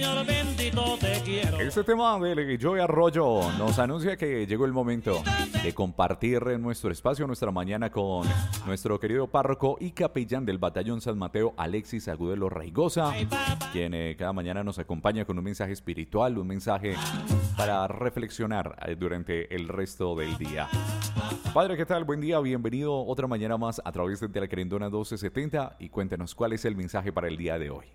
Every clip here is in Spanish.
Señor bendito te quiero. Este tema de Joey Arroyo nos anuncia que llegó el momento de compartir nuestro espacio, nuestra mañana con nuestro querido párroco y capellán del Batallón San Mateo, Alexis Agudelo Reigosa, quien cada mañana nos acompaña con un mensaje espiritual, un mensaje para reflexionar durante el resto del día. Padre, ¿qué tal? Buen día, bienvenido otra mañana más a través de la Querendona 1270 y cuéntenos cuál es el mensaje para el día de hoy.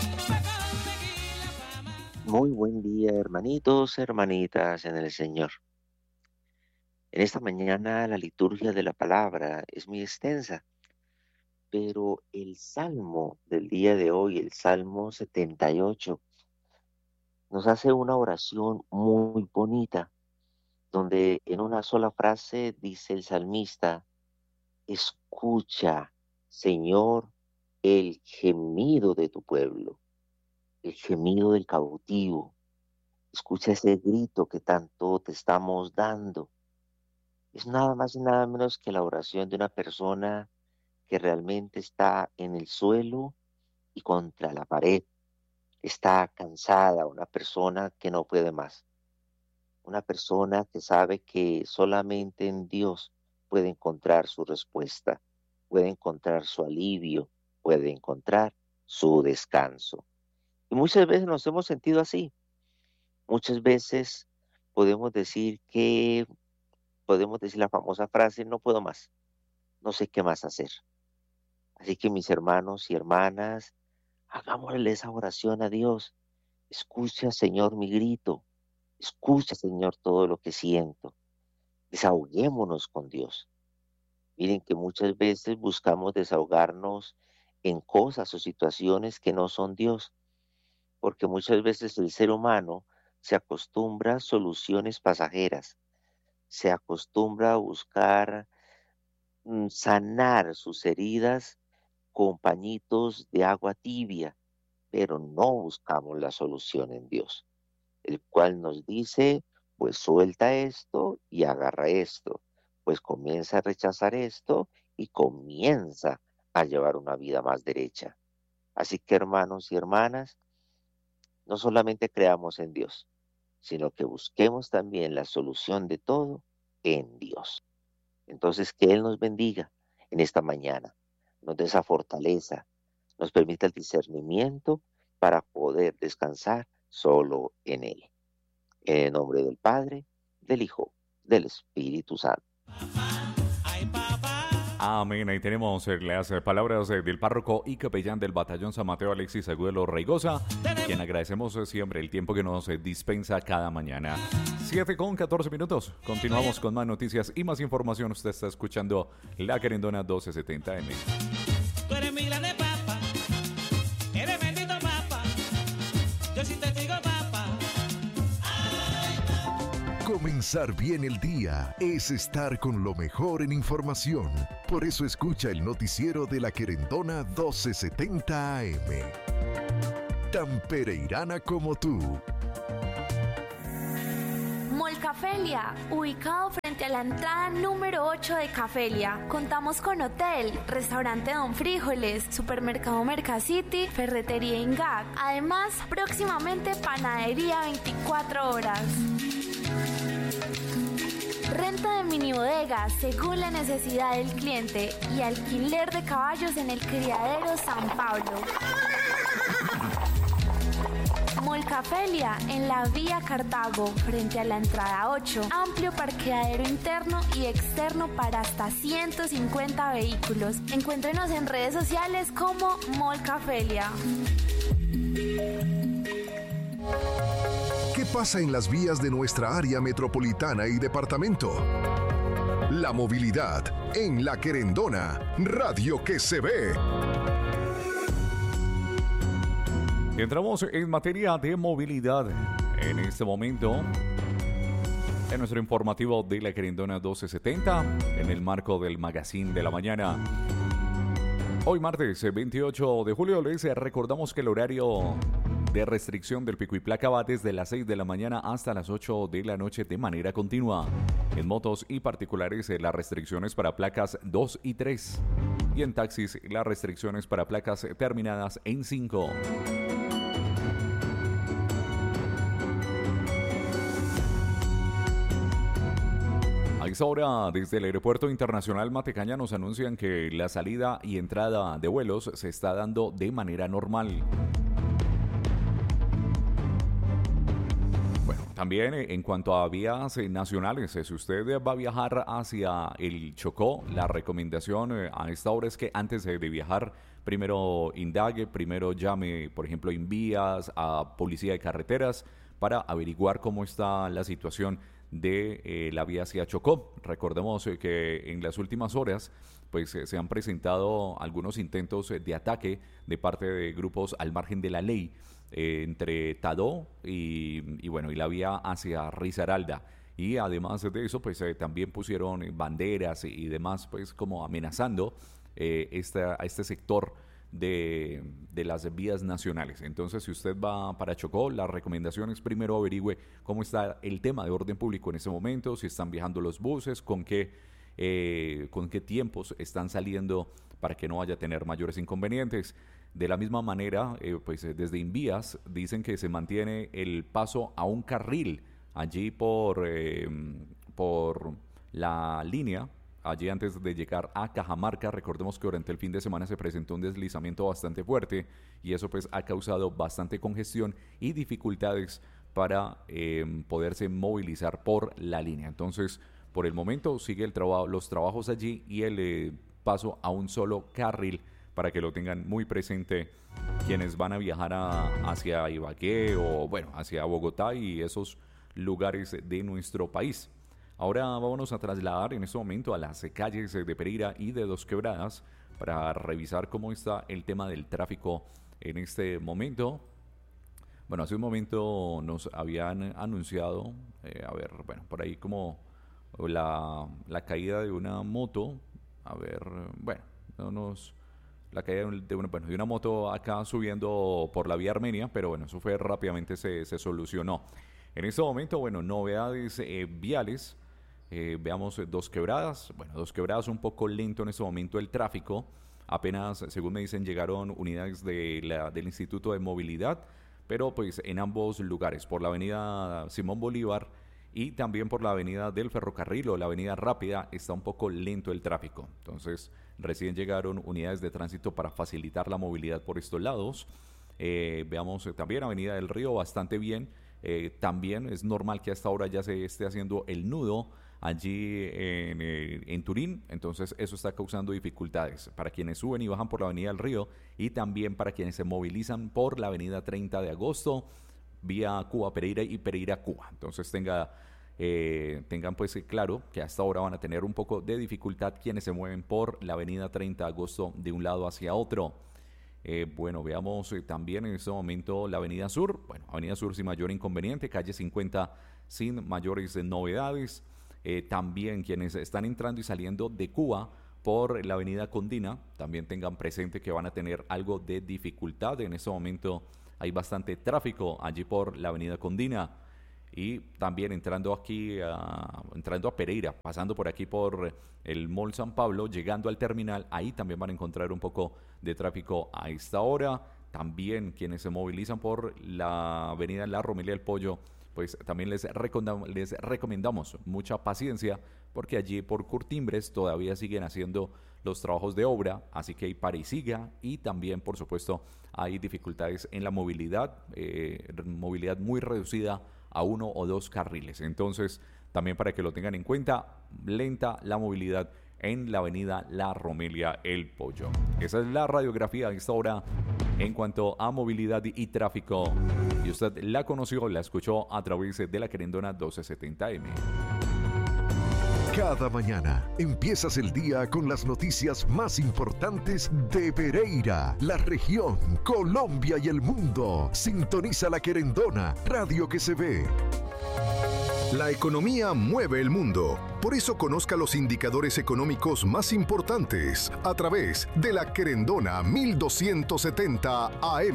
Muy buen día, hermanitos, hermanitas en el Señor. En esta mañana la liturgia de la palabra es muy extensa, pero el salmo del día de hoy, el Salmo 78, nos hace una oración muy bonita, donde en una sola frase dice el salmista: escucha, Señor, el gemido de tu pueblo, el gemido del cautivo. Escucha ese grito que tanto te estamos dando. Es nada más y nada menos que la oración de una persona que realmente está en el suelo y contra la pared. Está cansada, una persona que no puede más. Una persona que sabe que solamente en Dios puede encontrar su respuesta, puede encontrar su alivio, puede encontrar su descanso. Y muchas veces nos hemos sentido así. Muchas veces podemos decir la famosa frase: no puedo más, no sé qué más hacer. Así que mis hermanos y hermanas, hagámosle esa oración a Dios. Escucha, Señor, mi grito. Escucha, Señor, todo lo que siento. Desahoguémonos con Dios. Miren que muchas veces buscamos desahogarnos en cosas o situaciones que no son Dios, porque muchas veces el ser humano se acostumbra a soluciones pasajeras, se acostumbra a buscar sanar sus heridas con pañitos de agua tibia, pero no buscamos la solución en Dios, el cual nos dice: pues suelta esto y agarra esto, pues comienza a rechazar esto y comienza a llevar una vida más derecha. Así que, hermanos y hermanas, no solamente creamos en Dios, sino que busquemos también la solución de todo en Dios. Entonces, que Él nos bendiga en esta mañana, nos dé esa fortaleza, nos permita el discernimiento para poder descansar solo en Él. En el nombre del Padre, del Hijo, del Espíritu Santo. Amén. Ahí tenemos las palabras del párroco y capellán del Batallón San Mateo, Alexis Agudelo Reigosa, quien agradecemos siempre el tiempo que nos dispensa cada mañana. 7:14. Continuamos con más noticias y más información. Usted está escuchando La Querendona 1270M. Tú eres mi grande papa, eres bendito papa, yo sí te digo papa. Comenzar bien el día es estar con lo mejor en información. Por eso escucha el noticiero de La Querendona 1270 AM. Tan pereirana como tú. Molcafelia, ubicado frente a la entrada número 8 de Cafelia. Contamos con hotel, restaurante Don Frijoles, supermercado Mercacity, ferretería Ingag. Además, próximamente panadería 24 horas. Renta de mini bodegas según la necesidad del cliente y alquiler de caballos en el criadero San Pablo. Molcafelia en la vía Cartago frente a la entrada 8. Amplio parqueadero interno y externo para hasta 150 vehículos. Encuéntrenos en redes sociales como Molcafelia. ¿Qué pasa en las vías de nuestra área metropolitana y departamento? La movilidad en La Querendona, radio que se ve. Entramos en materia de movilidad en este momento en nuestro informativo de La Querendona 1270 en el marco del Magazine de la Mañana. Hoy martes 28 de julio les recordamos que el horario de restricción del pico y placa va desde las 6 de la mañana hasta las 8 de la noche de manera continua. En motos y particulares las restricciones para placas 2 y 3 y en taxis las restricciones para placas terminadas en 5. esta hora, desde el Aeropuerto Internacional Matecaña nos anuncian que la salida y entrada de vuelos se está dando de manera normal. Bueno, también en cuanto a vías nacionales, si usted va a viajar hacia el Chocó, la recomendación a esta hora es que antes de viajar, primero indague, primero llame, por ejemplo, Invías, a Policía de Carreteras, para averiguar cómo está la situación de la vía hacia Chocó. Recordemos que en las últimas horas pues se han presentado algunos intentos de ataque de parte de grupos al margen de la ley entre Tadó y la vía hacia Risaralda. Y además de eso, pues también pusieron banderas y demás, pues como amenazando a este sector de las vías nacionales. Entonces, si usted va para Chocó, la recomendación es primero averigüe cómo está el tema de orden público en ese momento, si están viajando los buses, con qué tiempos están saliendo para que no vaya a tener mayores inconvenientes. De la misma manera, desde Invías dicen que se mantiene el paso a un carril allí por la línea. Allí antes de llegar a Cajamarca, recordemos que durante el fin de semana se presentó un deslizamiento bastante fuerte y eso pues ha causado bastante congestión y dificultades para poderse movilizar por la línea. Entonces, por el momento sigue los trabajos allí y el paso a un solo carril para que lo tengan muy presente quienes van a viajar hacia Ibagué o hacia Bogotá y esos lugares de nuestro país. Ahora vámonos a trasladar en este momento a las calles de Pereira y de Dos Quebradas para revisar cómo está el tema del tráfico en este momento. Bueno, hace un momento nos habían anunciado, por ahí como la caída de una moto. La caída de una moto acá subiendo por la vía Armenia, pero bueno, eso fue rápidamente se solucionó. En este momento, novedades viales. Veamos Dos Quebradas. Dos Quebradas un poco lento en este momento el tráfico. Apenas, según me dicen, llegaron unidades del Instituto de Movilidad, pero pues en ambos lugares, por la avenida Simón Bolívar y también por la avenida del Ferrocarril o la avenida Rápida, está un poco lento el tráfico. Entonces, recién llegaron unidades de tránsito para facilitar la movilidad por estos lados. Veamos también Avenida del Río bastante bien. También es normal que hasta ahora ya se esté haciendo el nudo allí en Turín, entonces eso está causando dificultades para quienes suben y bajan por la Avenida del Río y también para quienes se movilizan por la Avenida 30 de Agosto, vía Cuba Pereira y Pereira Cuba. Entonces tengan pues claro que hasta ahora van a tener un poco de dificultad quienes se mueven por la Avenida 30 de Agosto de un lado hacia otro. Veamos también en este momento la Avenida Sur. Avenida Sur sin mayor inconveniente, calle 50 sin mayores novedades. También quienes están entrando y saliendo de Cuba por la avenida Condina, también tengan presente que van a tener algo de dificultad. En este momento hay bastante tráfico allí por la avenida Condina. Y también entrando a Pereira, pasando por aquí por el Mall San Pablo, llegando al terminal, ahí también van a encontrar un poco de tráfico a esta hora. También quienes se movilizan por la avenida La Romelia del Pollo, pues también les recomendamos mucha paciencia porque allí por Curtimbres todavía siguen haciendo los trabajos de obra, así que hay para y siga, y también por supuesto hay dificultades en la movilidad muy reducida a 1 o 2 carriles. Entonces también para que lo tengan en cuenta, lenta la movilidad en la avenida La Romelia El Pollo. Esa es la radiografía a esta hora en cuanto a movilidad y tráfico. Y usted la conoció, la escuchó a través de la Querendona 1270M. Cada mañana empiezas el día con las noticias más importantes de Pereira, la región, Colombia y el mundo. Sintoniza la Querendona, radio que se ve. La economía mueve el mundo. Por eso conozca los indicadores económicos más importantes a través de la Querendona 1270 AM.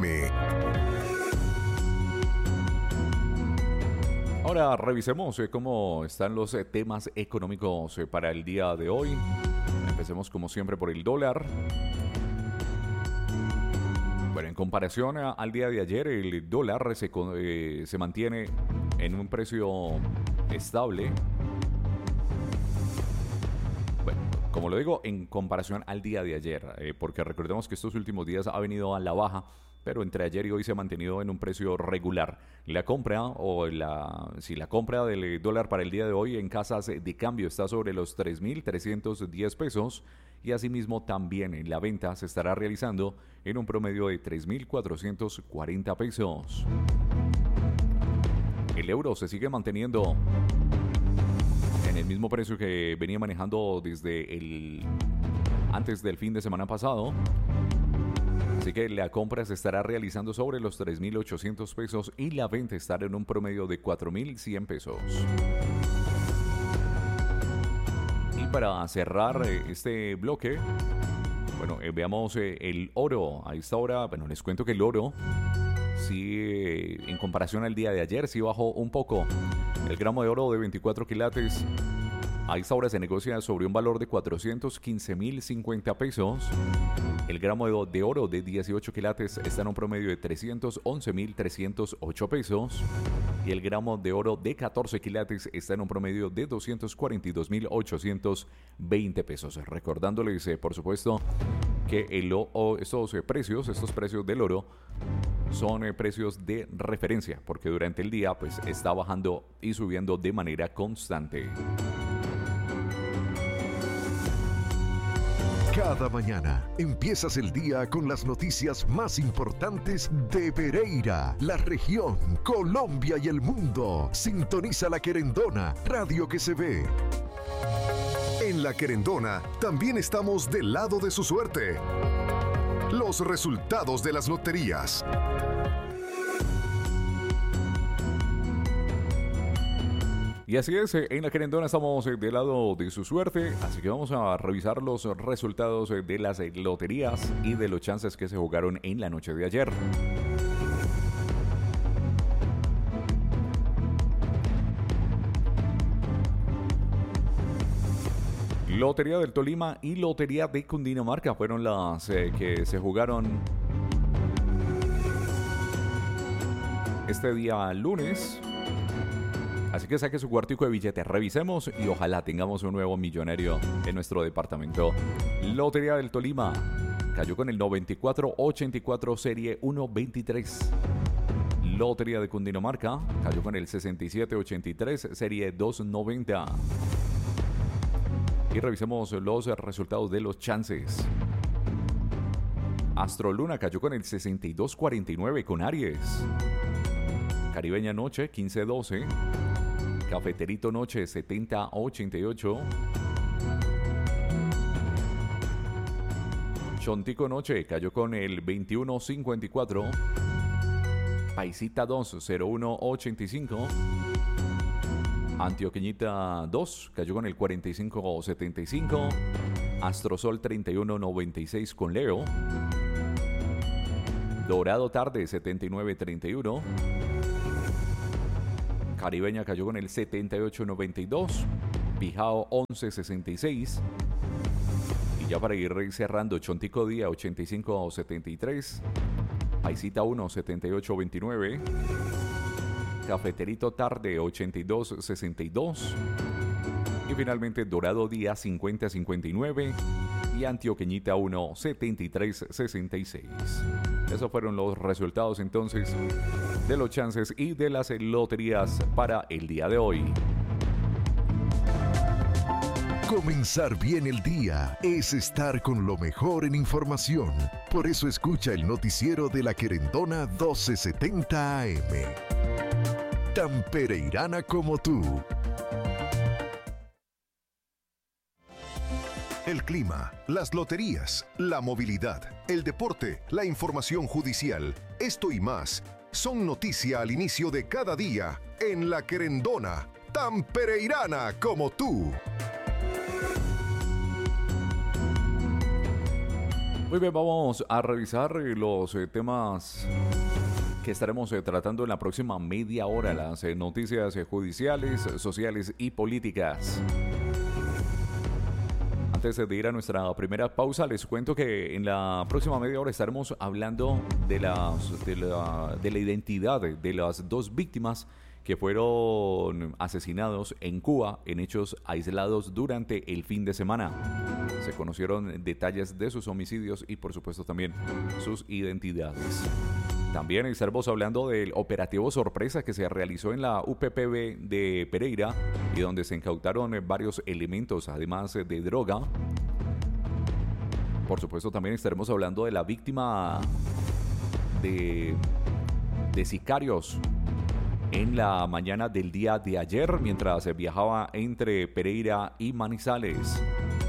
Ahora revisemos cómo están los temas económicos para el día de hoy. Empecemos como siempre por el dólar. Bueno, en comparación al día de ayer, el dólar se mantiene en un precio estable. Como lo digo, en comparación al día de ayer, porque recordemos que estos últimos días ha venido a la baja, pero entre ayer y hoy se ha mantenido en un precio regular. La compra la compra del dólar para el día de hoy en casas de cambio está sobre los 3.310 pesos y asimismo también en la venta se estará realizando en un promedio de 3.440 pesos. El euro se sigue manteniendo en el mismo precio que venía manejando desde antes del fin de semana pasado. Así que la compra se estará realizando sobre los 3.800 pesos y la venta estará en un promedio de 4.100 pesos. Y para cerrar este bloque, bueno, veamos el oro. A esta hora, bueno, les cuento que el oro, sí, en comparación al día de ayer, sí bajó un poco. El gramo de oro de 24 quilates a esta hora se negocia sobre un valor de 415.050 pesos. El gramo de oro de 18 quilates está en un promedio de 311.308 pesos. Y el gramo de oro de 14 quilates está en un promedio de 242.820 pesos. Recordándoles, por supuesto, que estos precios del oro son precios de referencia, porque durante el día pues está bajando y subiendo de manera constante. Cada mañana empiezas el día con las noticias más importantes de Pereira, la región, Colombia y el mundo. Sintoniza La Querendona, radio que se ve. En La Querendona también estamos del lado de su suerte. Los resultados de las loterías. Y así es, en La Querendona estamos del lado de su suerte, así que vamos a revisar los resultados de las loterías y de los chances que se jugaron en la noche de ayer. Lotería del Tolima y Lotería de Cundinamarca fueron las que se jugaron este día lunes. Así que saque su cuartico de billetes, revisemos y ojalá tengamos un nuevo millonario en nuestro departamento. Lotería del Tolima cayó con el 9484 serie 123. Lotería de Cundinamarca cayó con el 6783 serie 290. Y revisemos los resultados de los chances. Astroluna cayó con el 6249 con Aries. Caribeña Noche 1512. Cafeterito Noche 7088. Chontico Noche cayó con el 2154. Paisita 2 0185. Antioqueñita 2 cayó con el 4575. Astrosol 3196 con Leo. Dorado Tarde 7931. Caribeña cayó con el 7892. Pijao 1166. Y ya para ir cerrando, Chontico Día 8573. Paisita 1 7829. Cafeterito Tarde 8262. Y finalmente Dorado Día 5059 y Antioqueñita 1 7366. Esos fueron los resultados entonces de los chances y de las loterías para el día de hoy. Comenzar bien el día es estar con lo mejor en información. Por eso escucha el noticiero de La Querendona 1270 AM. Tan pereirana como tú. El clima, las loterías, la movilidad, el deporte, la información judicial, esto y más son noticia al inicio de cada día en La Querendona, tan pereirana como tú. Muy bien, vamos a revisar los temas que estaremos tratando en la próxima media hora, las noticias judiciales, sociales y políticas. antes de ir a nuestra primera pausa, les cuento que en la próxima media hora estaremos hablando de la identidad de las dos víctimas que fueron asesinados en Cuba en hechos aislados durante el fin de semana. Se conocieron detalles de sus homicidios y por supuesto también sus identidades. También estaremos hablando del operativo sorpresa que se realizó en la UPPB de Pereira y donde se incautaron varios elementos, además de droga. Por supuesto también estaremos hablando de la víctima de sicarios en la mañana del día de ayer mientras viajaba entre Pereira y Manizales.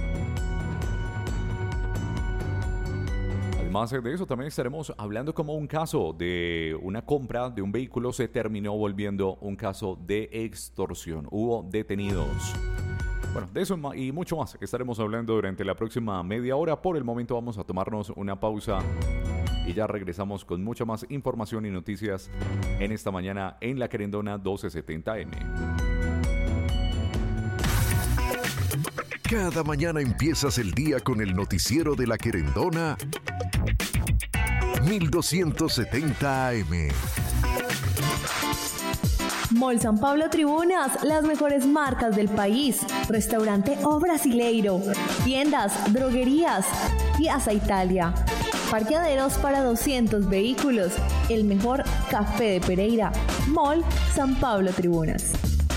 Además de eso, también estaremos hablando como un caso de una compra de un vehículo se terminó volviendo un caso de extorsión. Hubo detenidos. Bueno, de eso y mucho más estaremos hablando durante la próxima media hora. Por el momento vamos a tomarnos una pausa y ya regresamos con mucha más información y noticias en esta mañana en La Querendona 1270M. Cada mañana empiezas el día con el noticiero de La Querendona 1270 AM. Mall San Pablo Tribunas, las mejores marcas del país. Restaurante O Brasileiro, tiendas, droguerías, Piazza Italia. Parqueaderos para 200 vehículos. El mejor café de Pereira. Mall San Pablo Tribunas.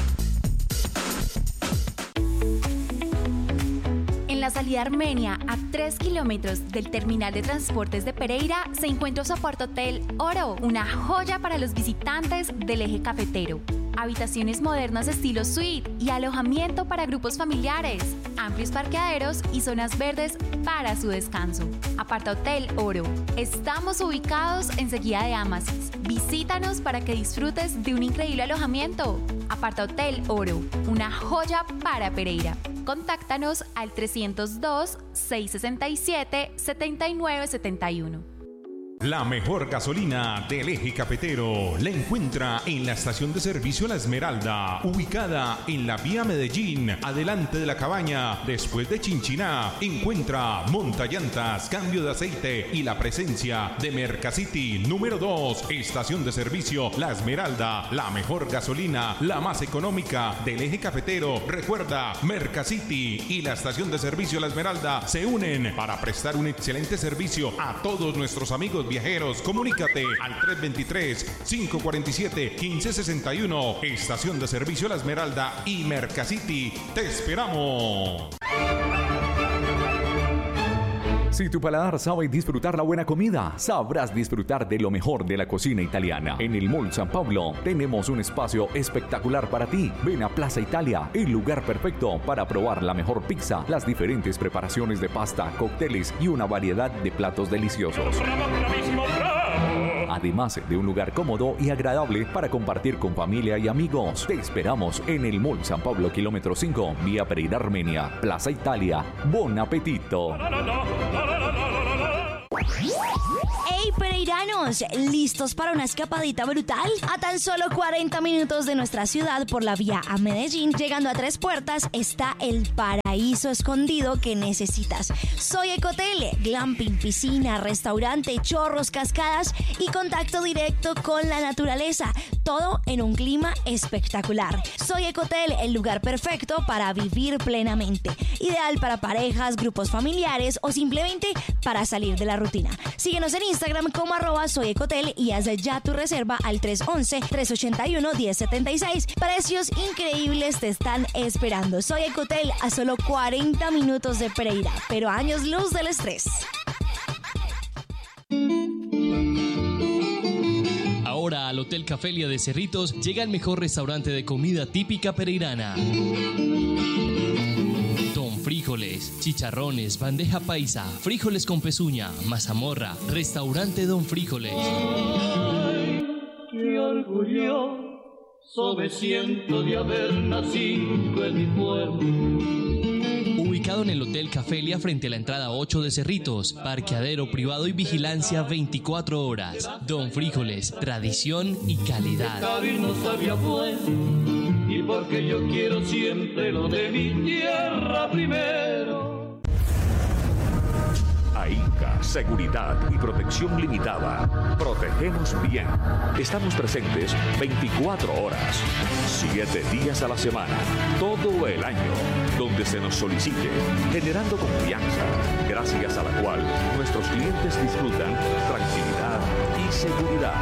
En la salida Armenia, a 3 kilómetros del terminal de transportes de Pereira, se encuentra Soporte Hotel Oro, una joya para los visitantes del eje cafetero. Habitaciones modernas estilo suite y alojamiento para grupos familiares, amplios parqueaderos y zonas verdes para su descanso. Aparta Hotel Oro. Estamos ubicados enseguida de Amasis. Visítanos para que disfrutes de un increíble alojamiento. Aparta Hotel Oro, una joya para Pereira. Contáctanos al 302-667-7971. La mejor gasolina del eje cafetero la encuentra en la estación de servicio La Esmeralda, ubicada en la vía Medellín, adelante de la cabaña, después de Chinchiná. Encuentra montallantas, cambio de aceite y la presencia de Mercacity número 2, estación de servicio La Esmeralda, la mejor gasolina, la más económica del eje cafetero. Recuerda, Mercacity y la estación de servicio La Esmeralda se unen para prestar un excelente servicio a todos nuestros amigos viajeros. Comunícate al 323-547-1561. Estación de servicio La Esmeralda y Mercacity. ¡Te esperamos! Si tu paladar sabe disfrutar la buena comida, sabrás disfrutar de lo mejor de la cocina italiana. En el Mall San Pablo tenemos un espacio espectacular para ti. Ven a Plaza Italia, el lugar perfecto para probar la mejor pizza, las diferentes preparaciones de pasta, cócteles y una variedad de platos deliciosos. Además de un lugar cómodo y agradable para compartir con familia y amigos. Te esperamos en el Mall San Pablo, kilómetro 5, vía Pereira Armenia, Plaza Italia. ¡Bon apetito! ¡Hey pereiranos! ¿Listos para una escapadita brutal? A tan solo 40 minutos de nuestra ciudad por la vía a Medellín, llegando a Tres Puertas, está el paraíso escondido que necesitas. Soy Ecotel, glamping, piscina, restaurante, chorros, cascadas y contacto directo con la naturaleza. Todo en un clima espectacular. Soy Ecotel, el lugar perfecto para vivir plenamente. Ideal para parejas, grupos familiares o simplemente para salir de la rutina. Síguenos en Instagram como @soyecotel y haz ya tu reserva al 311-381-1076. Precios increíbles te están esperando. Soy Ecotel, a solo 40 minutos de Pereira, pero años luz del estrés. Ahora al Hotel Cafelia de Cerritos llega el mejor restaurante de comida típica pereirana. Frijoles, chicharrones, bandeja paisa, frijoles con pezuña, mazamorra, restaurante Don Frijoles. Ay, qué orgulloso me siento de haber nacido en mi pueblo. Ubicado en el Hotel Cafelia frente a la entrada 8 de Cerritos, parqueadero privado y vigilancia 24 horas. Don Frijoles, tradición y calidad. No sabía bueno, y porque yo quiero siempre lo de mi tierra primero. AINCA, Seguridad y Protección Limitada. Protegemos bien. Estamos presentes 24 horas, 7 días a la semana, todo el año, donde se nos solicite, generando confianza, gracias a la cual nuestros clientes disfrutan tranquilidad y seguridad.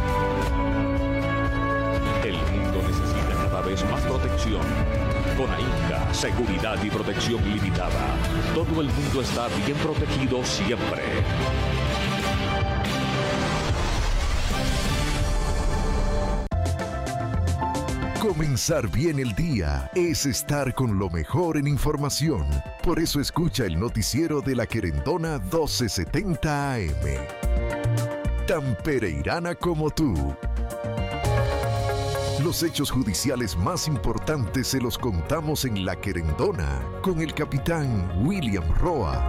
El mundo necesita cada vez más protección. Con AINCA, Seguridad y Protección Limitada, todo el mundo está bien protegido siempre. Comenzar bien el día es estar con lo mejor en información. Por eso escucha el noticiero de La Querendona 1270 AM. Tan pereirana como tú. Los hechos judiciales más importantes se los contamos en La Querendona con el capitán William Roa.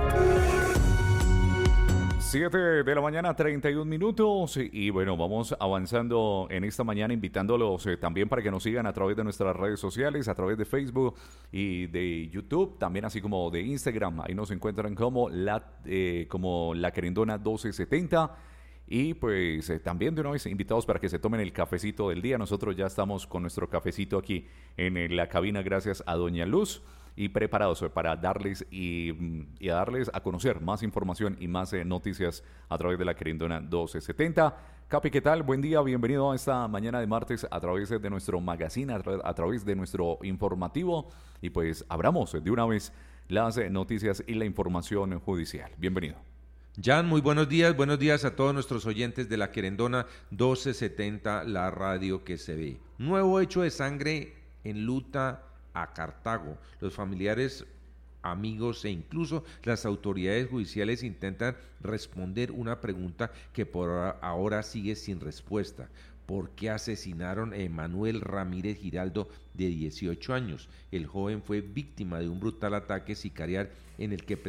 7 de la mañana, 31 minutos. Y bueno, vamos avanzando en esta mañana, invitándolos también para que nos sigan a través de nuestras redes sociales, a través de Facebook y de YouTube, también así como de Instagram. Ahí nos encuentran como La Querendona 1270. Y pues también de una vez invitados para que se tomen el cafecito del día. Nosotros ya estamos con nuestro cafecito aquí en la cabina gracias a Doña Luz y preparados para darles y a darles a conocer más información y más noticias a través de La Querendona 1270. Capi, ¿qué tal? Buen día, bienvenido a esta mañana de martes a través de nuestro magazine, a través de nuestro informativo. Y pues abramos de una vez las noticias y la información judicial. Bienvenido. Jan, muy buenos días a todos nuestros oyentes de La Querendona 1270, la radio que se ve. Nuevo hecho de sangre enluta a Cartago. Los familiares, amigos e incluso las autoridades judiciales intentan responder una pregunta que por ahora sigue sin respuesta. ¿Por qué asesinaron a Emanuel Ramírez Giraldo, de 18 años? El joven fue víctima de un brutal ataque sicarial en el que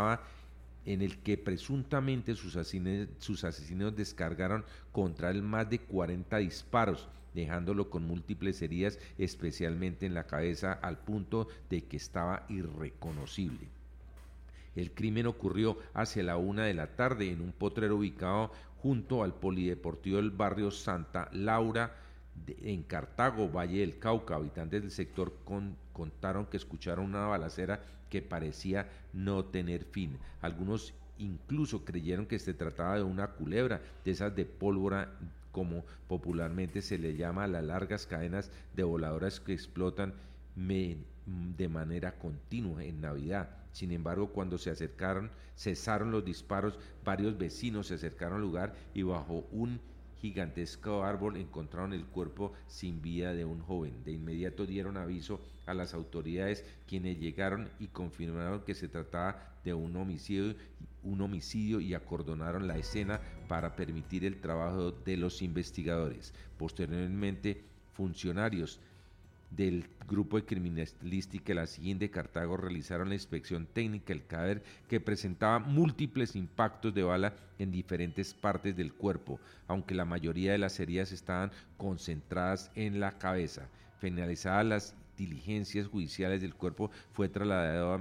presuntamente sus asesinos descargaron contra él más de 40 disparos, dejándolo con múltiples heridas, especialmente en la cabeza, al punto de que estaba irreconocible. El crimen ocurrió hacia la 1 de la tarde en un potrero ubicado junto al polideportivo del barrio Santa Laura en Cartago, Valle del Cauca. Habitantes del sector contaron que escucharon una balacera que parecía no tener fin. Algunos incluso creyeron que se trataba de una culebra, de esas de pólvora, como popularmente se le llama a las largas cadenas de voladoras que explotan de manera continua en Navidad. Sin embargo, cuando cesaron los disparos, varios vecinos se acercaron al lugar y bajo un gigantesco árbol encontraron el cuerpo sin vida de un joven. De inmediato dieron aviso a las autoridades, quienes llegaron y confirmaron que se trataba de un homicidio y acordonaron la escena para permitir el trabajo de los investigadores. Posteriormente, funcionarios del Grupo de Criminalística la SIGIN de Cartago realizaron la inspección técnica del cadáver, que presentaba múltiples impactos de bala en diferentes partes del cuerpo, aunque la mayoría de las heridas estaban concentradas en la cabeza. Finalizadas las diligencias judiciales, del cuerpo fue trasladado